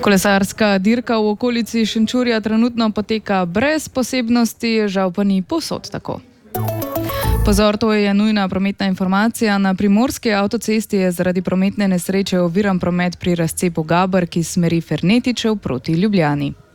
Kolesarska dirka v okolici Šenčurja trenutno poteka brez posebnosti, žal pa ni povsod tako. Pozor, to je nujna prometna informacija. Na primorski avtocesti je zaradi prometne nesreče oviran promet pri razcepu Gaber, ki smeri Fernetičev proti Ljubljani.